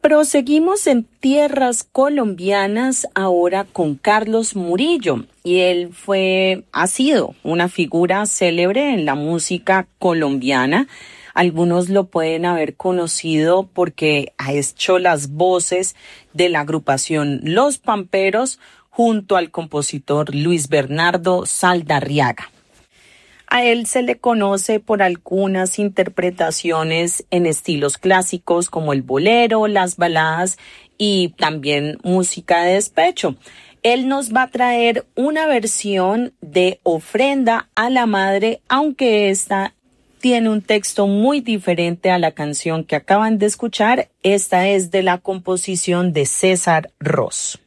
Proseguimos en tierras colombianas ahora con Carlos Murillo, y él ha sido una figura célebre en la música colombiana. Algunos lo pueden haber conocido porque ha hecho las voces de la agrupación Los Pamperos junto al compositor Luis Bernardo Saldarriaga. A él se le conoce por algunas interpretaciones en estilos clásicos como el bolero, las baladas y también música de despecho. Él nos va a traer una versión de Ofrenda a la Madre, aunque esta tiene un texto muy diferente a la canción que acaban de escuchar. Esta es de la composición de César Ros.